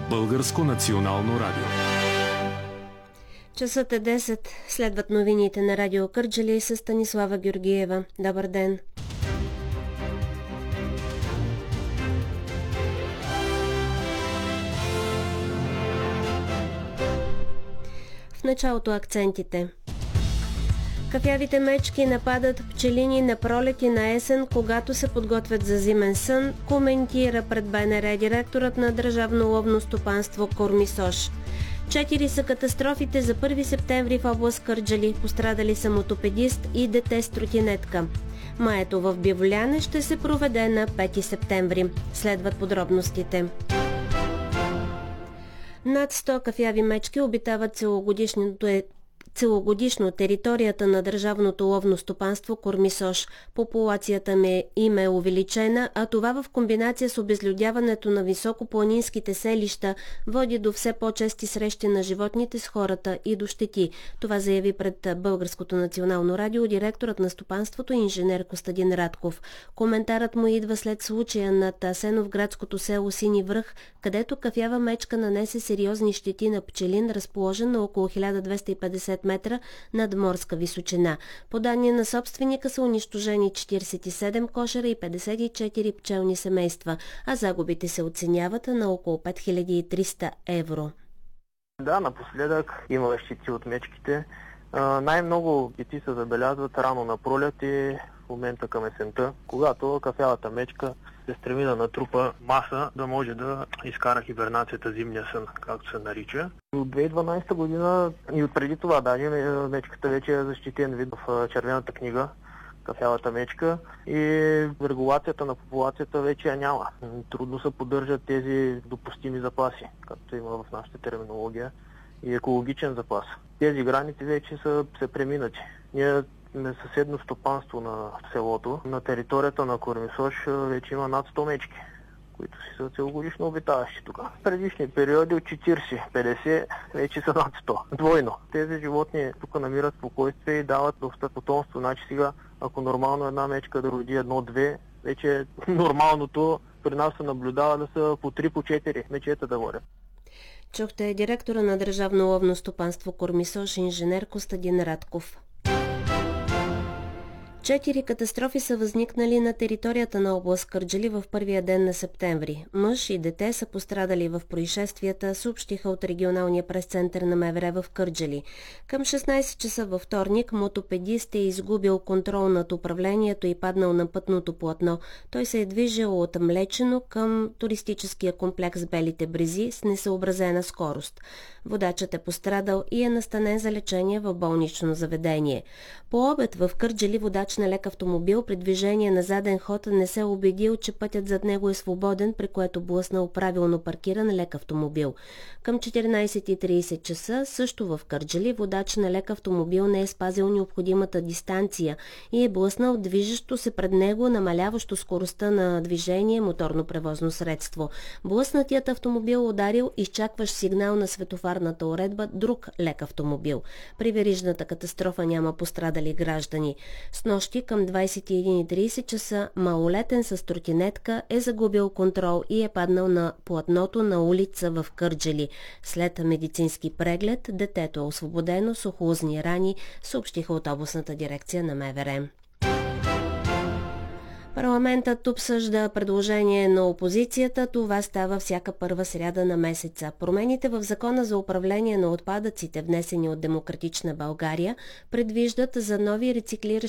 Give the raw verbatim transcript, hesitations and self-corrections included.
Българско национално радио. Часът е десет. Следват новините на радио Кърджали с Станислава Георгиева. Добър ден! В началото акцентите. Кафявите мечки нападат пчелини на пролет и на есен, когато се подготвят за зимен сън, коментира пред БНР директорът на Държавно ловно стопанство Кормисош. Четири са катастрофите за първи септември в област Кърджали. Пострадали са мотопедист и дете с тротинетка. Маето в Биволяне ще се проведе на пети септември. Следват подробностите. Над сто кафяви мечки обитават целогодишното е целогодишно територията на Държавното ловно стопанство Кормисош. Популацията им е увеличена, а това в комбинация с обезлюдяването на високопланинските селища води до все по-чести срещи на животните с хората и до щети. Това заяви пред Българското национално радио директорът на стопанството инженер Костадин Радков. Коментарът му идва след случая над Асеновградското село Сини връх, където кафява мечка нанесе сериозни щети на пчелин, разположен на около хиляда двеста и петдесет метра над морска височина. По данни на собственика са унищожени четиридесет и седем кошера и петдесет и четири пчелни семейства, а загубите се оценяват на около пет хиляди и триста евро. Да, напоследък има щети от мечките. А, най-много щети се забелязват рано на пролет и в момента към есента, когато кафявата мечка се стреми да натрупа маса, да може да изкара хибернацията, зимния сън, както се нарича. От две хиляди и дванадесета година и от преди това даже мечката вече е защитен вид в червената книга, кафявата мечка, и регулацията на популацията вече я няма. Трудно се поддържат тези допустими запаси, както има в нашата терминология, и екологичен запас. Тези граници вече са се преминати. Ние на съседно стопанство на селото, на територията на Кормисош вече има над сто мечки, които си са целогодишно обитаващи тук. В предишни периоди от четиридесет до петдесет вече са над сто. Двойно. Тези животни тук намират спокойствие и дават доста потомство. Значи сега, ако нормално една мечка да роди едно-две, вече нормалното при нас се наблюдава да са по три, по четири мечета да водят. Чухте директора на Държавно ловно стопанство Кормисош инженер Костадин Радков. Четири катастрофи са възникнали на територията на област Кърджали в първия ден на септември. Мъж и дете са пострадали в происшествията, съобщиха от регионалния прес-център на МВР в Кърджали. Към шестнадесет часа във вторник мотопедист е изгубил контрол над управлението и паднал на пътното платно. Той се е движил от Млечено към туристическия комплекс Белите брези с несъобразена скорост. Водачът е пострадал и е настанен за лечение в болнично заведение. По обед в Кърджали водач на лек автомобил при движение на заден ход не се убедил, че пътят зад него е свободен, при което блъснал правилно паркиран лек автомобил. Към четиринадесет и тридесет часа също в Кърджали водач на лек автомобил не е спазил необходимата дистанция и е блъснал движещо се пред него, намаляващо скоростта на движение моторно превозно средство. Блъснатият автомобил ударил изчакващ сигнал на светофарната уредба друг лек автомобил. При верижната катастрофа няма пострадали граждани. С нощи към двадесет и една и тридесет часа малолетен с тротинетка е загубил контрол и е паднал на платното на улица в Кърджали. След медицински преглед детето е освободено с охлузни рани, съобщиха от областната дирекция на МВР. Парламентът обсъжда предложение на опозицията. Това става всяка първа сряда на месеца. Промените в Закона за управление на отпадъците, внесени от Демократична България, предвиждат за нови рециклиращи